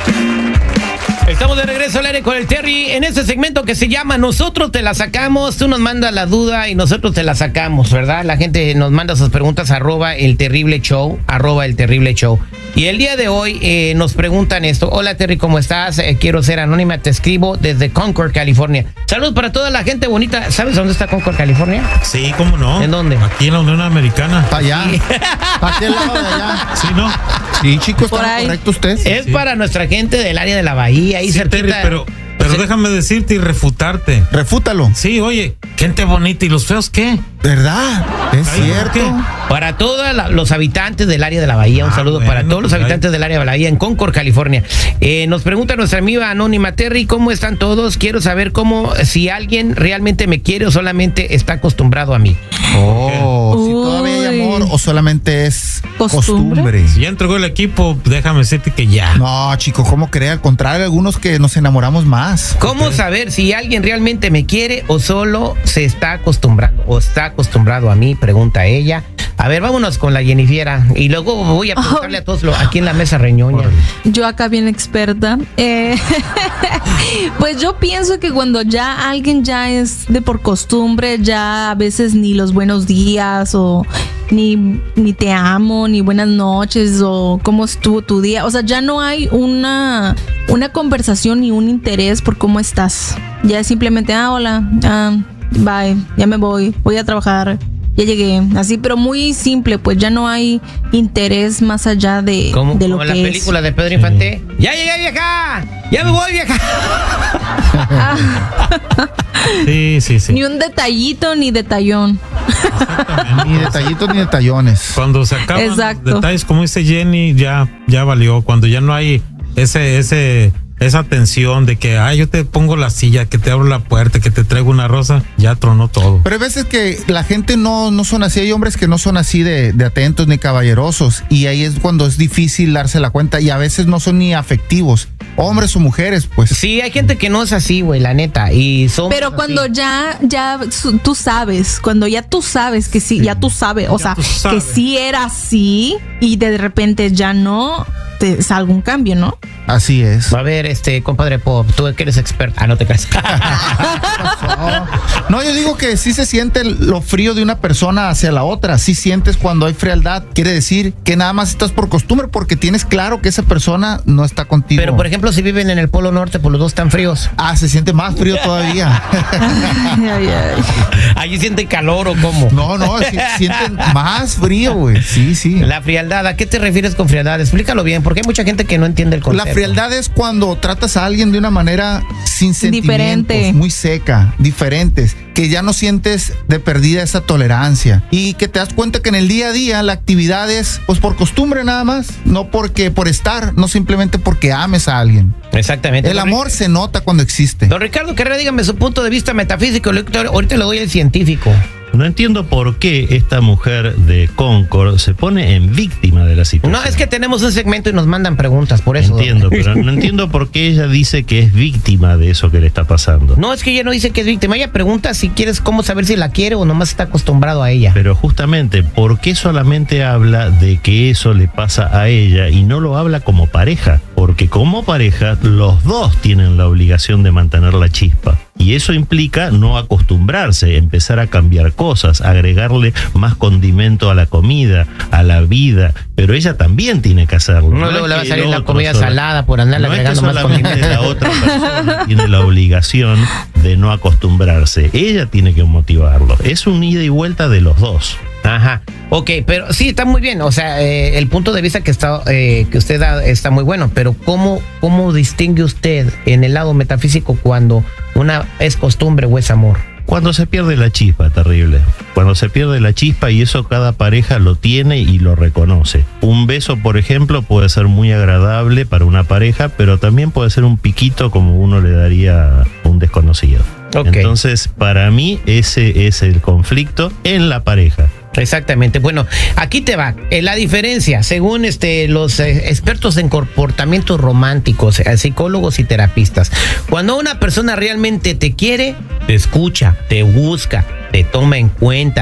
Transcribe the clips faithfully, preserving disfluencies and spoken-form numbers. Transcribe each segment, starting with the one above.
Estamos de regreso al aire con el Terry en este segmento que se llama Nosotros te la sacamos. Tú nos mandas la duda y nosotros te la sacamos, ¿verdad? La gente nos manda sus preguntas arroba el terrible show, arroba el terrible show. Y el día de hoy eh, nos preguntan esto. Hola Terry, ¿cómo estás? Eh, quiero ser anónima, te escribo desde Concord, California. Saludos para toda la gente bonita. ¿Sabes dónde está Concord, California? Sí, ¿cómo no? ¿En dónde? Aquí en la Unión Americana. Para allá. Sí. ¿Para qué lado de allá? Sí, ¿no? Sí, chicos, Por ¿está ahí. correcto usted? Es sí. para nuestra gente del área de la bahía, ahí Sí, cerquita. Terry, pero, pero Sí. déjame decirte y refutarte. Refútalo. Sí, oye, gente bonita, ¿y los feos qué? ¿Verdad? Es Ay, cierto. ¿qué? Para todos la, los habitantes del área de la bahía, un Ah, saludo bueno, para todos los pues, habitantes ahí. del área de la bahía en Concord, California. Eh, nos pregunta nuestra amiga anónima Terry, ¿cómo están todos? Quiero saber cómo, si alguien realmente me quiere o solamente está acostumbrado a mí. Oh, si todavía hay Uy. amor o solamente es ¿Costumbre? costumbre. Si ya entregó el equipo, déjame decirte que ya. No, chico, ¿cómo cree? Al contrario, algunos que nos enamoramos más. ¿Cómo saber si alguien realmente me quiere o solo se está acostumbrando o está acostumbrado a mí? Pregunta ella. A ver, vámonos con la Jennifiera y luego voy a preguntarle a todos lo- aquí en la mesa reñoña. Yo acá bien experta. Eh, pues yo pienso que cuando ya alguien ya es de por costumbre, ya a veces ni los buenos días o ni, ni te amo, ni buenas noches o cómo estuvo tu día. O sea, ya no hay una, una conversación ni un interés por cómo estás. Ya es simplemente, ah, hola, ah, bye, ya me voy, voy a trabajar. Ya llegué, así, pero muy simple, pues ya no hay interés más allá de, Como, de lo como que la es. película de Pedro Infante. ¡Ya llegué, vieja! ¡Ya me voy, vieja! Sí, sí, sí. Ni un detallito ni detallón. Ni detallitos ni detallones. Cuando se acaban Exacto. los detalles, como dice Jenny, ya, ya valió. Cuando ya no hay ese, ese, esa tensión de que, ay, yo te pongo la silla, que te abro la puerta, que te traigo una rosa, ya tronó todo. Pero hay veces que la gente no, no son así, hay hombres que no son así de, de atentos ni caballerosos y ahí es cuando es difícil darse la cuenta y a veces no son ni afectivos, hombres o mujeres, pues. Sí, hay gente que no es así, güey, la neta. Y son Pero cuando ya, ya su- tú sabes, cuando ya tú sabes que sí, ya tú sabes, o Ya sea, tú sabes. que sí era así y de repente ya no, te, es algún cambio, ¿no? Así es. A ver, este, compadre Pop, tú que eres experto. Ah, no te creas. No, yo digo que sí se siente lo frío de una persona hacia la otra. Sí sientes cuando hay frialdad. Quiere decir que nada más estás por costumbre porque tienes claro que esa persona no está contigo. Pero, por ejemplo, si viven en el Polo Norte, pues los dos están fríos. Ah, se siente más frío todavía. Ay, ay, ay. ¿Allí siente calor o cómo? No, no, sí, sienten más frío, güey. Sí, sí. La frialdad, ¿a qué te refieres con frialdad? Explícalo bien, porque hay mucha gente que no entiende el concepto. La frialdad es cuando tratas a alguien de una manera sin sentimientos, Diferente. muy seca, diferentes, que ya no sientes de perdida esa tolerancia y que te das cuenta que en el día a día la actividad es pues por costumbre nada más, no porque por estar, no simplemente porque ames a alguien. Exactamente. El Don amor Ric- se nota cuando existe. Don Ricardo Carrera, dígame su punto de vista metafísico. Ahorita le doy el científico. No entiendo por qué esta mujer de Concord se pone en víctima de la situación. No, es que tenemos un segmento y nos mandan preguntas, por eso. Entiendo, pero no entiendo por qué ella dice que es víctima de eso que le está pasando. No, es que ella no dice que es víctima. Ella pregunta si quieres cómo saber si la quiere o nomás está acostumbrado a ella. Pero justamente, ¿por qué solamente habla de que eso le pasa a ella y no lo habla como pareja? Porque como pareja, los dos tienen la obligación de mantener la chispa. Y eso implica no acostumbrarse, empezar a cambiar cosas, agregarle más condimento a la comida, a la vida. Pero ella también tiene que hacerlo. No, luego es le va a que salir el la otro comida sola- salada por andarle No es que agregando más solamente condimento. la otra persona tiene la obligación de no acostumbrarse. Ella tiene que motivarlo. Es un ida y vuelta de los dos. Ajá, ok, pero sí, está muy bien, o sea, eh, el punto de vista que está eh, que usted da está muy bueno, pero ¿cómo, ¿cómo distingue usted en el lado metafísico cuando una es costumbre o es amor? Cuando se pierde la chispa, terrible. Cuando se pierde la chispa y eso cada pareja lo tiene y lo reconoce. Un beso, por ejemplo, puede ser muy agradable para una pareja, pero también puede ser un piquito como uno le daría a un desconocido. Ok. Entonces, para mí, ese es el conflicto en la pareja. Exactamente. Bueno, aquí te va. Eh, la diferencia, según este los eh, expertos en comportamientos románticos, eh, psicólogos y terapistas, cuando una persona realmente te quiere, te escucha, te busca, te toma en cuenta,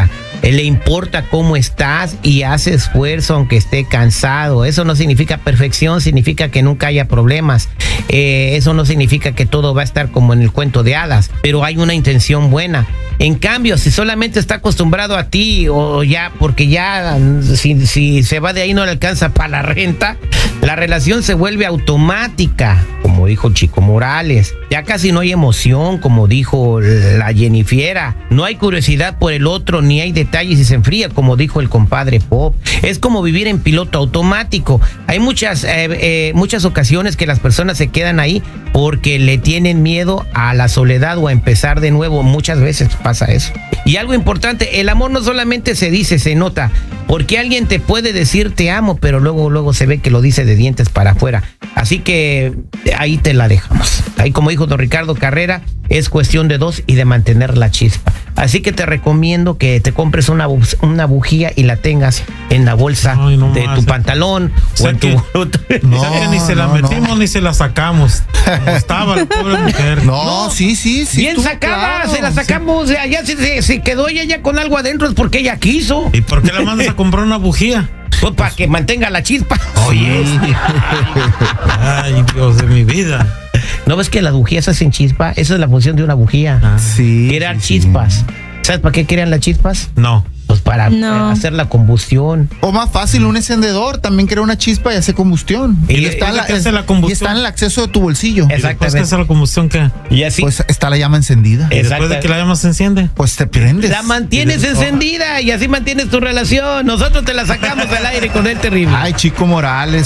eh, le importa cómo estás y hace esfuerzo aunque esté cansado. Eso no significa perfección, significa que nunca haya problemas. Eh, eso no significa que todo va a estar como en el cuento de hadas, pero hay una intención buena. En cambio, si solamente está acostumbrado a ti o ya, porque ya si, si se va de ahí no le alcanza para la renta, la relación se vuelve automática, como dijo Chico Morales. Ya casi no hay emoción, como dijo la Jennifiera. No hay curiosidad por el otro, ni hay detalles y se enfría, como dijo el compadre Pop. Es como vivir en piloto automático. Hay muchas, eh, eh, muchas ocasiones que las personas se quedan ahí porque le tienen miedo a la soledad o a empezar de nuevo. Muchas veces pasa eso. Y algo importante, el amor no solamente se dice, se nota, porque alguien te puede decir te amo, pero luego, luego se ve que lo dice de dientes para afuera. Así que ahí te la dejamos. Ahí, como dijo don Ricardo Carrera, es cuestión de dos y de mantener la chispa. Así que te recomiendo que te compres una, bu- una bujía y la tengas en la bolsa Ay, no de más. tu pantalón O o sea en tu... que- No, O sea que ni se la no, metimos no. ni se la sacamos. Como estaba la pobre mujer. No, sí, sí, sí. Bien estuvo sacada, claro, se la sí. sacamos, allá se, se, se quedó ella ya con algo adentro, es porque ella quiso. ¿Y por qué la mandas a comprar una bujía? Pues para que mantenga la chispa. Oye. Ay, Dios de mi vida. ¿No ves que las bujías hacen chispa? Esa es la función de una bujía. Ah, Sí. Crear sí, sí. chispas. ¿Sabes para qué crean las chispas? no. Pues para No. eh, hacer la combustión. O más fácil, un encendedor también crea una chispa y hace combustión. Y Y, es está, lo la, que hace la y combustión. está en el acceso de tu bolsillo. ¿Y después Exactamente. que hace la combustión qué? Y así Pues está la llama encendida. ¿Y después de que la llama se enciende? Pues te prendes. la mantienes Y después- encendida y así mantienes tu relación. Nosotros te la sacamos al aire con el terrible. Ay, Chico Morales.